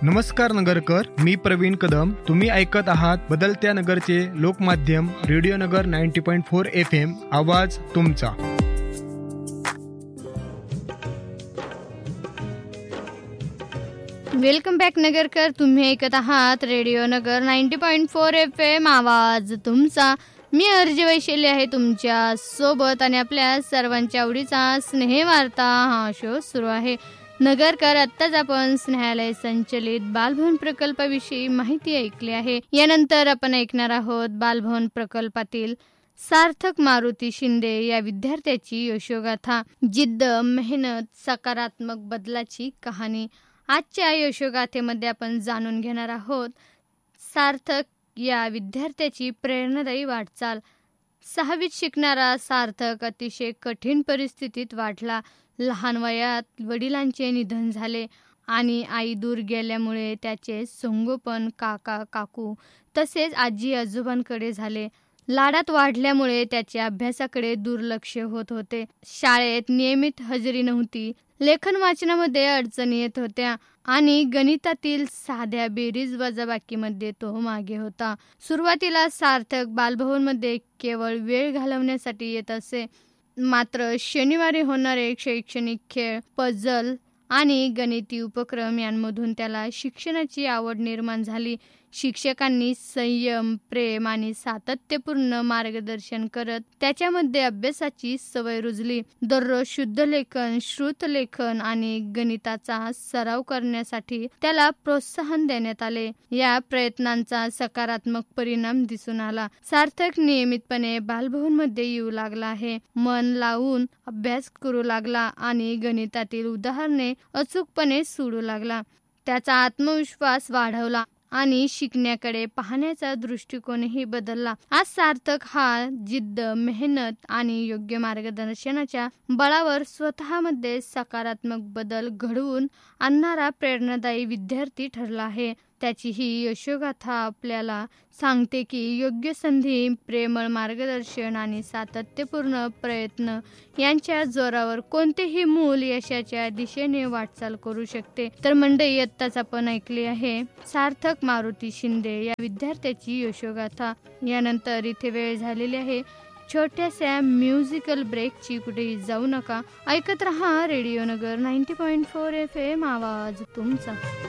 नमस्कार नगरकर, मी प्रवीण कदम. तुम्ही ऐकत आहात बदलत्या नगरचे लोकमाध्यम रेडिओ नगर 90.4 FM. आवाज तुमचा. Welcome back Nagarkar. तुम्ही ऐकत आहात रेडिओ नगर 90.4 FM. आवाज तुमचा. मी अर्जी वैशल्य आहे तुमच्या सोबत आणि आपल्या सर्वांच्या आवडीचा स्नेहवार्ता हा शो सुरू आहे. नगरकर, आत्ताच आपण स्नेहालय संचलित बालभवन प्रकल्पाविषयी माहिती ऐकली आहे. यानंतर आपण ऐकणार आहोत बालभवन प्रकल्पातील सार्थक मारुती शिंदे या विद्यार्थ्याची यशोगाथा, जिद्द, मेहनत, सकारात्मक बदलाची कहाणी. आजच्या यशोगाथेमध्ये आपण जाणून घेणार आहोत सार्थक या विद्यार्थ्याची प्रेरणादायी वाटचाल. 6वीत शिकणारा सार्थक अतिशय कठीण परिस्थितीत वाढला. लहान वयात वडिलांचे निधन झाले आणि आई दूर गेल्यामुळे त्याचे संगोपन काका काकू तसेच आजी आजोबांकडे झाले. लाडात वाढल्यामुळे त्याच्या अभ्यासाकडे दुर्लक्ष होत होते. शाळेत नियमित हजेरी नव्हती. लेखन वाचनामध्ये अडचणी येत होत्या आणि गणितातील साध्या बेरीज वजाबाकीमध्ये तो मागे होता. सुरुवातीला सार्थक बालभवनमध्ये केवळ वेळ घालवण्यासाठी येत असे. मात्र शनिवारी होणारे शैक्षणिक खेळ, पझल आणि गणिती उपक्रम यांमधून त्याला शिक्षणाची आवड निर्माण झाली. शिक्षकांनी संयम, प्रेम आणि सातत्यपूर्ण मार्गदर्शन करत त्याच्यामध्ये अभ्यासाची सवय रुजली. दररोज शुद्धलेखन, श्रुतलेखन आणि गणिताचा सराव करण्यासाठी त्याला प्रोत्साहन देण्यात आले. या प्रयत्नांचा सकारात्मक परिणाम दिसून आला. सार्थक नियमितपणे बालभवनमध्ये येऊ लागला आहे. मन लावून अभ्यास करू लागला आणि गणितातील उदाहरणे अचूकपणे सोडवू लागला. त्याचा आत्मविश्वास वाढवला आणि शिकण्याकडे पाहण्याचा दृष्टिकोनही बदलला. आज सार्थक हा जिद्द, मेहनत आणि योग्य मार्गदर्शनाच्या बळावर स्वतःमध्ये सकारात्मक बदल घडवून आणणारा प्रेरणादायी विद्यार्थी ठरला आहे. त्याची ही यशोगाथा आपल्याला सांगते की योग्य संधी, प्रेमळ मार्गदर्शन आणि सातत्यपूर्ण प्रयत्न यांच्या जोरावर कोणतेही मूल यशाच्या दिशेने वाटचाल करू शकते. तर मंडळी, आत्ताच आपण ऐकली आहे सार्थक मारुती शिंदे या विद्यार्थ्याची यशोगाथा. यानंतर इथे वेळ झालेली आहे छोट्याशा म्युझिकल ब्रेकची. कुठेही जाऊ नका, ऐकत रहा रेडिओ नगर 90.4 FM. आवाज तुमचा.